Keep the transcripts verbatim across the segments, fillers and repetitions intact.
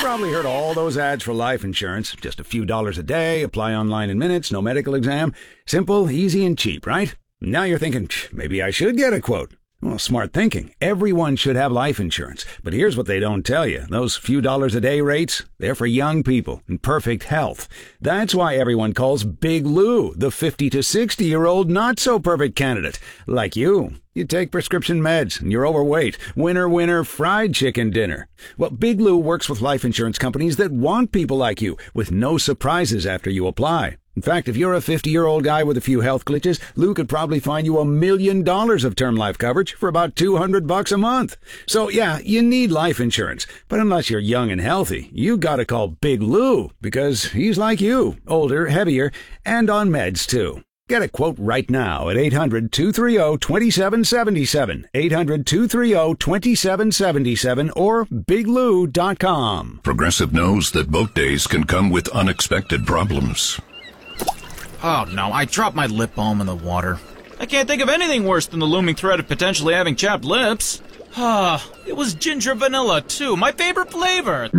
probably heard all those ads for life insurance. Just a few dollars a day, apply online in minutes, no medical exam. Simple, easy, and cheap, right? Now you're thinking, maybe I should get a quote. Well, smart thinking. Everyone should have life insurance. But here's what they don't tell you. Those few dollars a day rates, they're for young people in perfect health. That's why everyone calls Big Lou the fifty to sixty-year-old not-so-perfect candidate. Like you. You take prescription meds and you're overweight. Winner, winner, fried chicken dinner. Well, Big Lou works with life insurance companies that want people like you with no surprises after you apply. In fact, if you're a fifty-year-old guy with a few health glitches, Lou could probably find you a million dollars of term life coverage for about two hundred bucks a month. So yeah, you need life insurance. But unless you're young and healthy, you gotta call Big Lou because he's like you, older, heavier, and on meds too. Get a quote right now at eight hundred, two three zero, two seven seven seven, eight hundred, two three zero, two seven seven seven, or big lou dot com. Progressive knows that boat days can come with unexpected problems. Oh no, I dropped my lip balm in the water. I can't think of anything worse than the looming threat of potentially having chapped lips. Ah, it was ginger vanilla too, my favorite flavor.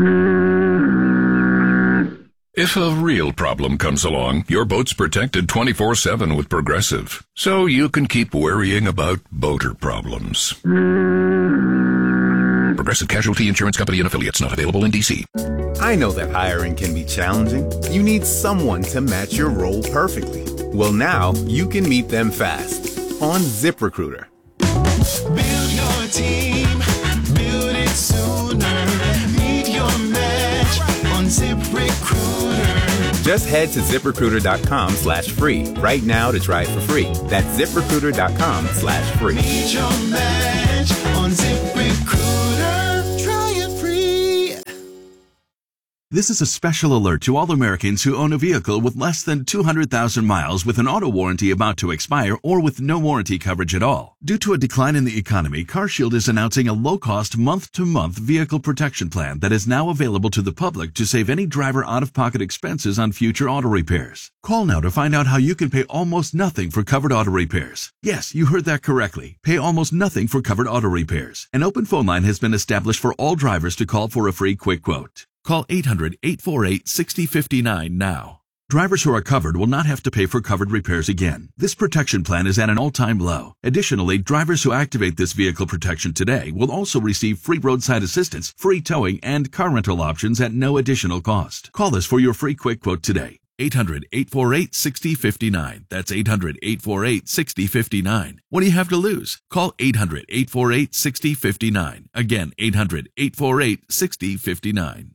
If a real problem comes along, your boat's protected twenty-four seven with Progressive, so you can keep worrying about boater problems. Progressive Casualty Insurance Company and Affiliates, not available in D C. I know that hiring can be challenging. You need someone to match your role perfectly. Well, now you can meet them fast on ZipRecruiter. Build your team, build it sooner. Meet your match on ZipRecruiter. Just head to ZipRecruiter.com slash free right now to try it for free. That's ZipRecruiter.com slash free. Meet your match on ZipRecruiter. Try it free. This is a special alert to all Americans who own a vehicle with less than two hundred thousand miles with an auto warranty about to expire or with no warranty coverage at all. Due to a decline in the economy, CarShield is announcing a low-cost month-to-month vehicle protection plan that is now available to the public to save any driver out-of-pocket expenses on future auto repairs. Call now to find out how you can pay almost nothing for covered auto repairs. Yes, you heard that correctly. Pay almost nothing for covered auto repairs. An open phone line has been established for all drivers to call for a free quick quote. Call eight hundred, eight four eight, six zero five nine now. Drivers who are covered will not have to pay for covered repairs again. This protection plan is at an all-time low. Additionally, drivers who activate this vehicle protection today will also receive free roadside assistance, free towing, and car rental options at no additional cost. Call us for your free quick quote today. eight hundred, eight four eight, six zero five nine. That's eight hundred, eight four eight, six zero five nine. What do you have to lose? Call eight hundred, eight four eight, six zero five nine. Again, eight hundred, eight four eight, six zero five nine.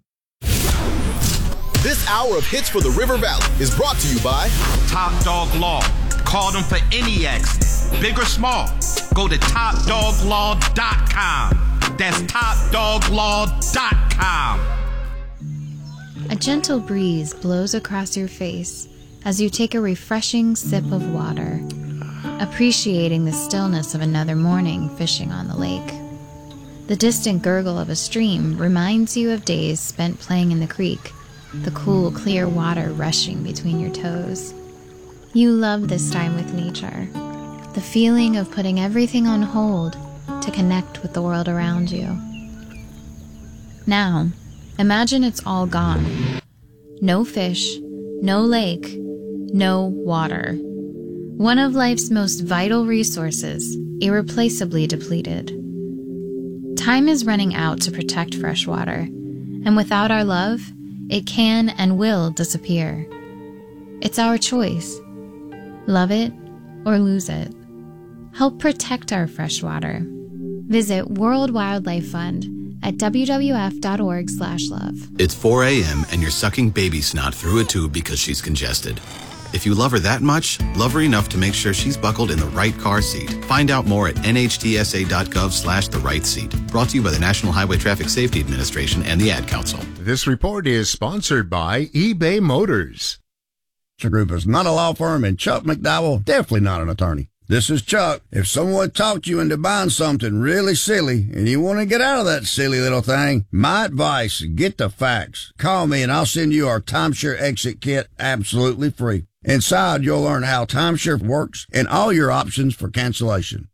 This hour of Hits for the River Valley is brought to you by Top Dog Law. Call them for any accident, big or small. Go to top dog law dot com. That's top dog law dot com. A gentle breeze blows across your face as you take a refreshing sip of water, appreciating the stillness of another morning fishing on the lake. The distant gurgle of a stream reminds you of days spent playing in the creek, the cool, clear water rushing between your toes. You love this time with nature, the feeling of putting everything on hold to connect with the world around you. Now, imagine it's all gone. No fish, no lake, no water. One of life's most vital resources, irreplaceably depleted. Time is running out to protect fresh water, and without our love, it can and will disappear. It's our choice. Love it or lose it. Help protect our fresh water. Visit World Wildlife Fund at w w f dot org slash love. It's four a.m. and you're sucking baby snot through a tube because she's congested. If you love her that much, love her enough to make sure she's buckled in the right car seat. Find out more at n h t s a dot gov slash the right seat. Brought to you by the National Highway Traffic Safety Administration and the Ad Council. This report is sponsored by eBay Motors. Chuck Group is not a law firm, and Chuck McDowell, definitely not an attorney. This is Chuck. If someone talked you into buying something really silly and you want to get out of that silly little thing, my advice, get the facts. Call me and I'll send you our timeshare exit kit absolutely free. Inside, you'll learn how timeshare works and all your options for cancellation.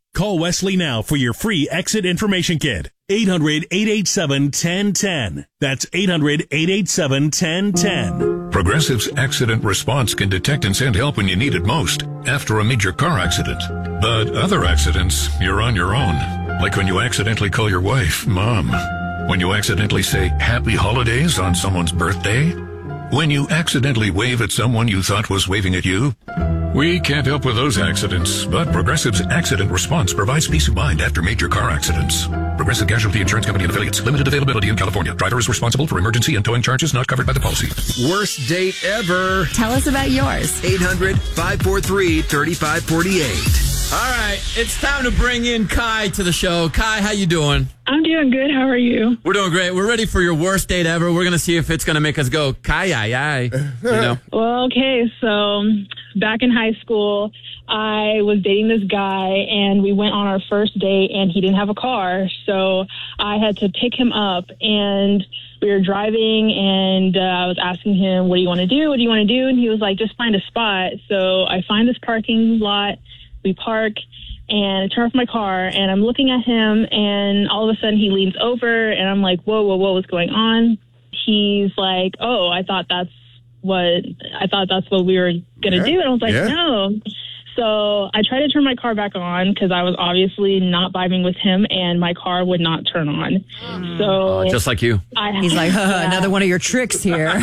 Call Wesley now for your free exit information kit. eight hundred, eight eight seven, one zero one zero. That's eight hundred, eight eight seven, one zero one zero. Progressive's Accident Response can detect and send help when you need it most, after a major car accident. But other accidents, you're on your own. Like when you accidentally call your wife Mom. When you accidentally say Happy Holidays on someone's birthday. When you accidentally wave at someone you thought was waving at you. We can't help with those accidents, but Progressive's Accident Response provides peace of mind after major car accidents. Progressive Casualty Insurance Company and Affiliates. Limited availability in California. Driver is responsible for emergency and towing charges not covered by the policy. Worst date ever. Tell us about yours. eight hundred, five four three, three five four eight. All right, it's time to bring in Kai to the show. Kai, how you doing? I'm doing good. How are you? We're doing great. We're ready for your worst date ever. We're going to see if it's going to make us go, Kai, aye, aye. You know? Well, okay, so back in high school, I was dating this guy, and we went on our first date, and he didn't have a car, so I had to pick him up, and we were driving, and uh, I was asking him, what do you want to do? What do you want to do? And he was like, just find a spot. So I find this parking lot. We park, and I turn off my car, and I'm looking at him, and all of a sudden he leans over, and I'm like, whoa, whoa, whoa, what's going on? He's like, oh, I thought that's what, I thought that's what we were going to Yeah. do. And I was like, Yeah. no. So I tried to turn my car back on because I was obviously not vibing with him, and my car would not turn on. So Oh, just like you. I, He's like, huh, Yeah. another one of your tricks here. And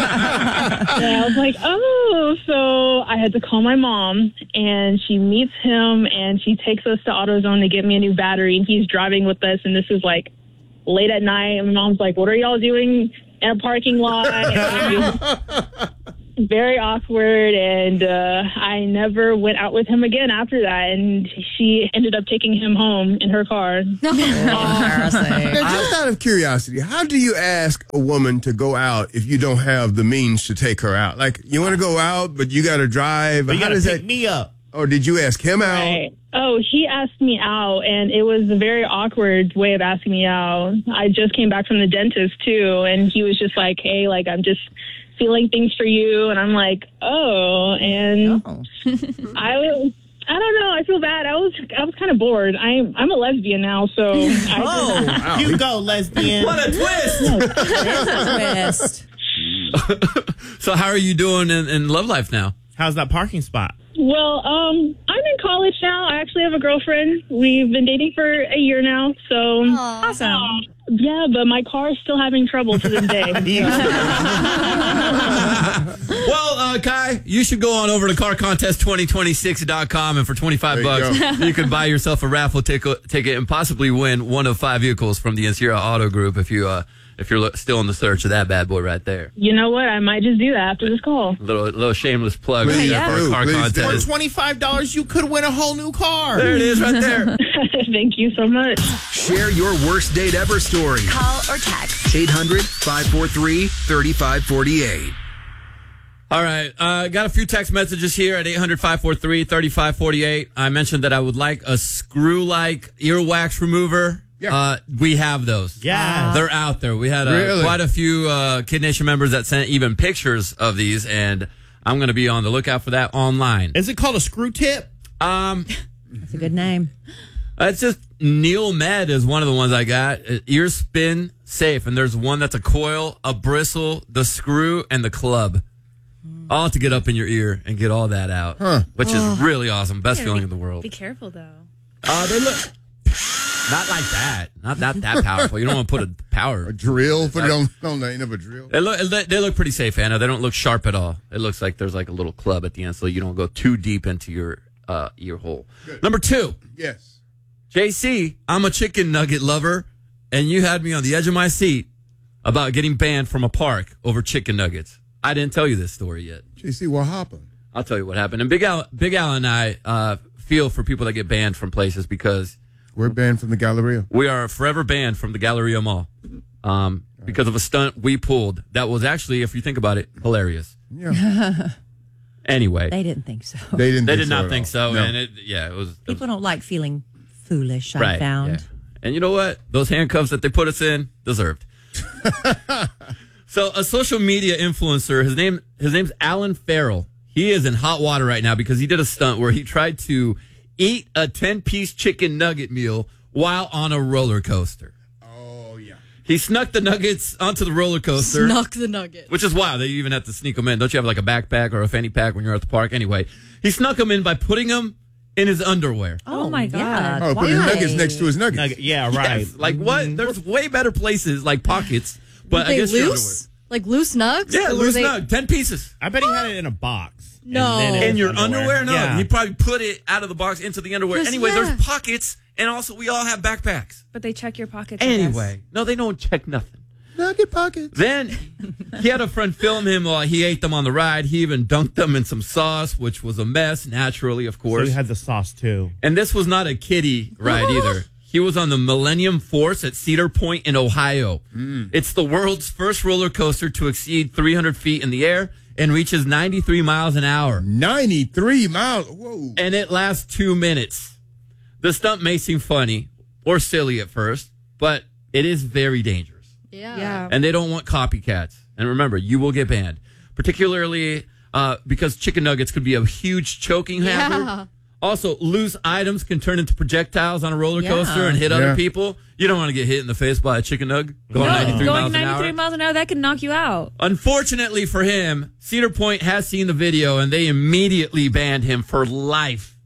I was like, oh, so I had to call my mom, and she meets him, and she takes us to AutoZone to get me a new battery, and he's driving with us, and this is like late at night, and my mom's like, what are y'all doing in a parking lot? And it was very awkward, and uh, I never went out with him again after that, and she ended up taking him home in her car. Now, just out of curiosity, how do you ask a woman to go out if you don't have the means to take her out? Like, you want to go out, but you got to drive. But you How gotta does pick that me up. Or did you ask him out? Right. Oh, he asked me out, and it was a very awkward way of asking me out. I just came back from the dentist, too, and he was just like, hey, like, I'm just feeling things for you. And I'm like, oh, and I was... I don't know. I feel bad. I was I was kind of bored. I'm I'm a lesbian now, so. I Oh, Wow. you go, lesbian. What a twist! Twist. So how are you doing in, in love life now? How's that parking spot? Well, um, I'm in college now. I actually have a girlfriend. We've been dating for a year now, so. Awesome. Yeah, but my car is still having trouble to this day. Well, uh, Kai, you should go on over to car contest twenty twenty-six dot com, and for twenty-five There you bucks, you can buy yourself a raffle ticket, ticket and possibly win one of five vehicles from the Insira Auto Group if you uh, if you're lo- still in the search of that bad boy right there. You know what? I might just do that after this call. Little little shameless plug Please there for do, a car please do. For contest. twenty-five dollars, you could win a whole new car. There it is, right there. Thank you so much. Share your worst date ever story. Call or text. eight hundred, five four three, three five four eight. All right. Uh, got a few text messages here at eight hundred, five four three, three five four eight. I mentioned that I would like a screw-like earwax remover. Yeah. Uh, we have those. Yeah. They're out there. We had uh, Really? quite a few uh, Kid Nation members that sent even pictures of these, and I'm going to be on the lookout for that online. Is it called a screw tip? Um, That's a good name. It's just Neil Med is one of the ones I got. Uh, Ear spin safe, and there's one that's a coil, a bristle, the screw, and the club. All have to get up in your ear and get all that out, Huh. which Oh. is really awesome. Best Yeah, feeling be- in the world. Be careful, though. Uh, they look not like that, not that that powerful. You don't want to put a power A drill? Put it on, on the end of a drill? They look they look pretty safe, Anna. They don't look sharp at all. It looks like there's like a little club at the end, so you don't go too deep into your uh, ear hole. Good. Number two, Yes. J C, I'm a chicken nugget lover, and you had me on the edge of my seat about getting banned from a park over chicken nuggets. I didn't tell you this story yet. J C, what happened? I'll tell you what happened. And Big Al, Big Al and I uh, feel for people that get banned from places because We're banned from the Galleria. we are forever banned from the Galleria Mall um, because of a stunt we pulled that was actually, if you think about it, hilarious. Yeah. Anyway, They didn't think so. They didn't they think did so not at think all. so, No. and it yeah, it was, it was People don't like feeling foolish, I right. found. yeah. And you know what? Those handcuffs that they put us in deserved. So a social media influencer, his name his name's Alan Farrell. He is in hot water right now because he did a stunt where he tried to eat a ten-piece chicken nugget meal while on a roller coaster. Oh, yeah. He snuck the nuggets onto the roller coaster. Snuck the nugget. Which is wild. They even have to sneak them in. Don't you have like a backpack or a fanny pack when you're at the park? Anyway, he snuck them in by putting them in his underwear. Oh, my God. Oh, put his nuggets next to his nuggets. Nugget, yeah, right. Yes. Like what? There's way better places like pockets. But Were I they guess your loose? Like loose nugs? underwear. Yeah, Or were loose they- nug. Ten pieces. I bet he had it in a box. No. And then In in your underwear? No. Yeah. He probably put it out of the box into the underwear. 'Cause, Anyway, yeah. there's pockets, and also we all have backpacks. But they check your pockets. I guess. Anyway, no, they don't check nothing. Nugget pockets. Then he had a friend film him while he ate them on the ride. He even dunked them in some sauce, which was a mess, naturally, of So course. he had the sauce, too. And this was not a kiddie ride either. He was on the Millennium Force at Cedar Point in Ohio. Mm. It's the world's first roller coaster to exceed three hundred feet in the air and reaches ninety-three miles an hour. ninety-three miles. Whoa. And it lasts two minutes. The stunt may seem funny or silly at first, but it is very dangerous. Yeah. Yeah. And they don't want copycats. And remember, you will get banned, particularly uh, because chicken nuggets could be a huge choking hazard. Yeah. Also, loose items can turn into projectiles on a roller coaster Yeah. and hit Yeah. other people. You don't want to get hit in the face by a chicken nug going No. ninety-three Going miles an ninety-three hour. miles an hour, that could knock you out. Unfortunately for him, Cedar Point has seen the video and they immediately banned him for life.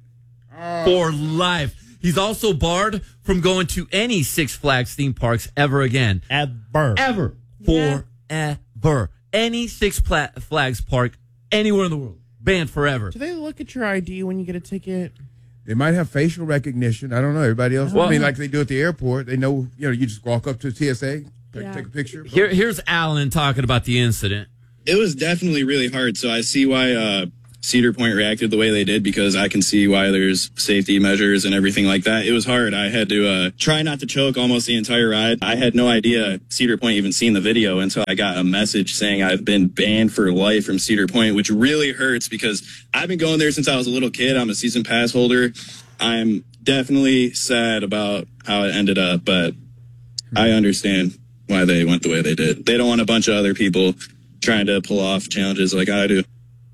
For life. He's also barred from going to any Six Flags theme parks ever again. Ever. Ever. Yeah. Forever. Any Six Pla- Flags park anywhere in the world. Banned forever. Do they look at your I D when you get a ticket? They might have facial recognition. I don't know. Everybody else. Well- I mean, like they do at the airport. They know, you know, you just walk up to T S A, take, Yeah. take a picture. Here, here's Alan talking about the incident. It was definitely really hard. So I see why uh, Cedar Point reacted the way they did, because I can see why there's safety measures and everything like that. It was hard. I had to uh, try not to choke almost the entire ride. I had no idea Cedar Point even seen the video until I got a message saying I've been banned for life from Cedar Point, which really hurts because I've been going there since I was a little kid. I'm a season pass holder. I'm definitely sad about how it ended up, but I understand why they went the way they did. They don't want a bunch of other people trying to pull off challenges like I do.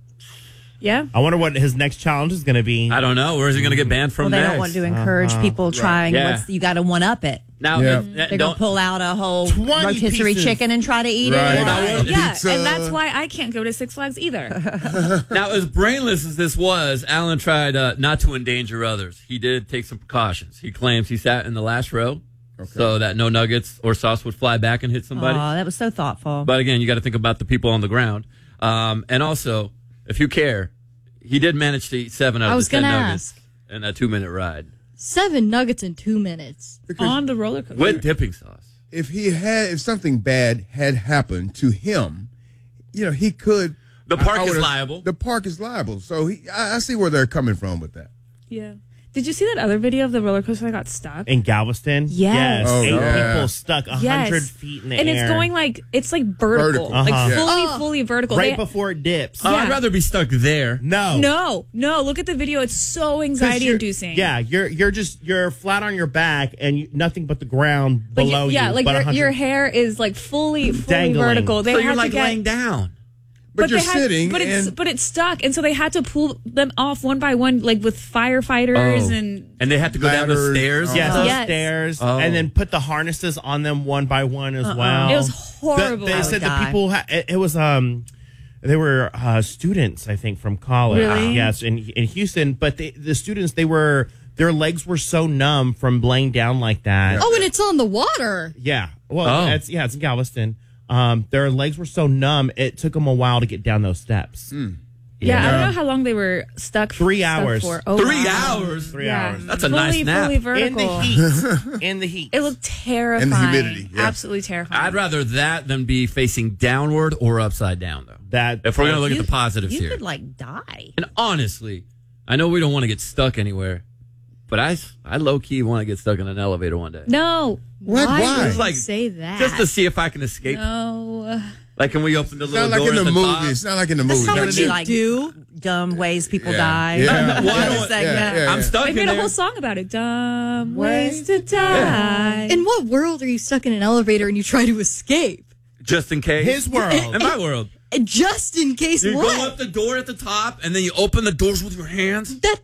Yeah. I wonder what his next challenge is going to be. I don't know. Where is he going to get banned from Well, they next? don't want to encourage Uh-huh. people trying. Yeah. What's, you got to one up it. Now, Yeah. uh, They're don't- going to pull out a whole twenty rotisserie pieces. chicken and try to eat Right. it. Now, Right. what- Yeah, Pizza. and that's why I can't go to Six Flags either. Now, as brainless as this was, Alan tried uh, not to endanger others. He did take some precautions. He claims he sat in the last row so that no nuggets or sauce would fly back and hit somebody. Oh, that was so thoughtful. But again, you got to think about the people on the ground. Um, and also, if you care, he did manage to eat seven out I of was the ten gonna nuggets ask. in that two-minute ride Seven nuggets in two minutes. On the roller coaster. with dipping sauce. If he had, if something bad had happened to him, you know, he could. The park I- I is would've- liable. The park is liable. So he, I, I see where they're coming from with that. Yeah. Did you see that other video of the roller coaster that got stuck? In Galveston? Yes. Oh, Eight yeah. people stuck a Yes. hundred feet in the and air. it's going like, it's like vertical. Vertical. Like Uh-huh. Yeah. fully, Oh. fully vertical. right They- before it dips. Oh, Yeah. I'd rather be stuck there. No. No, no, look at the video. It's so 'Cause anxiety you're- inducing. Yeah, you're you're just you're flat on your back and you, nothing but the ground Like, below yeah, you. like but your, one hundred your hair is like fully, fully Dangling. vertical. They So had you're to like get, laying down. But, you're they had, sitting, but it's and but it's stuck, and so they had to pull them off one by one, like with firefighters Oh. and And they had to go down the Ladders. stairs. Yes, Uh-huh. those Yes. stairs, Oh. and then put the harnesses on them one by one as Uh-uh. well. It was The- horrible. I they would said the die. people. Ha- it, it was um, they were uh, students, I think, from college. Really? Yes, in in Houston. But they, the students, they were their legs were so numb from laying down like that. Oh, and it's on the water. Yeah. Well, Oh. it's yeah, it's in Galveston. Um, their legs were so numb, it took them a while to get down those steps. yeah, I don't know how long they were stuck. Three stuck hours. For. Oh, Three wow. hours? Three Yeah. hours. That's a fully, nice nap. Fully In vertical. the heat. In the heat. It looked terrifying. And the humidity, yeah. Absolutely terrifying. I'd rather that than be facing downward or upside down, though. That If we're going to look You- at the positives you here. could like die. And honestly, I know we don't want to get stuck anywhere, but I, I low key want to get stuck in an elevator one day. No. What? Why, Why? would you Like, say that? Just to see if I can escape. No. Like, can we open the it's little not like door in at the the movies. top? It's not like in the That's movies. not Gotta what do- you like do. Dumb ways people Yeah. die. Yeah. Well, I don't That want- segment. yeah, yeah, I'm yeah. stuck They in made a there. whole song about it. Dumb ways to die. In what world are you stuck in an elevator and you try to escape? Just in case. His world. In my world. And just in case You what? go up the door at the top, and then you open the doors with your hands. that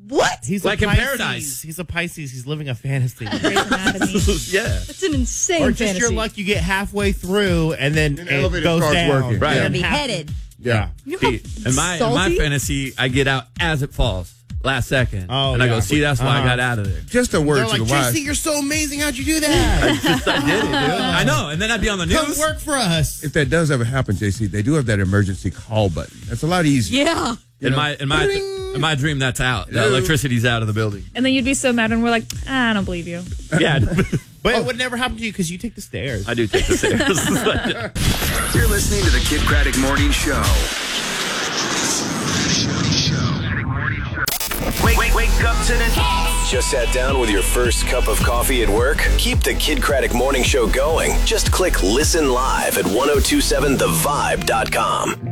What? He's Like a in Pisces. Paradise. He's a Pisces. He's living a fantasy. Yeah. It's an insane Or just fantasy. your luck, you get halfway through and then the it elevator goes starts down. working. Right. You're Yeah. gonna be headed. Yeah. You know how See, in my in my salty? fantasy, I get out as it falls, last second, Oh, and I yeah. go, see, that's why I Uh-huh. got out of there. Just a word They're to like, the wise. J C, you're so amazing. How'd you do that? I just I did it, dude. I know, and then I'd be on the Come news. work for us. If that does ever happen, J C, they do have that emergency call button. That's a lot easier. Yeah. In my in my in my dream, that's out. The electricity's out of the building. And then you'd be so mad, and we're like, ah, I don't believe you. Yeah, But it would never happen to you because you take the stairs. I do take the stairs. You're listening to the Kid Craddock Morning Show. Wake, wake, wake up to this. Just sat down with your first cup of coffee at work? Keep the Kid Craddock Morning Show going. Just click Listen Live at ten twenty-seven the vibe dot com.